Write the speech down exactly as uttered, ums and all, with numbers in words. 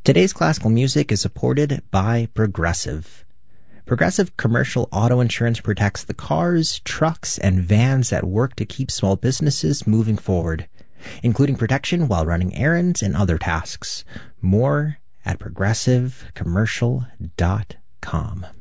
Today's classical music is supported by Progressive. Progressive Commercial Auto Insurance protects the cars, trucks, and vans that work to keep small businesses moving forward, including protection while running errands and other tasks. More at progressive commercial dot com.